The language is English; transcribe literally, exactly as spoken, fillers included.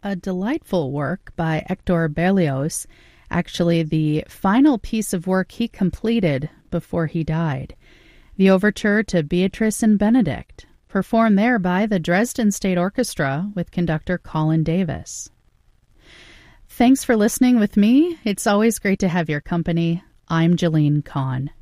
a delightful work by Hector Berlioz, actually the final piece of work he completed before he died. The overture to Beatrice and Benedict, performed there by the Dresden State Orchestra with conductor Colin Davis. Thanks for listening with me. It's always great to have your company. I'm Jolene Kahn.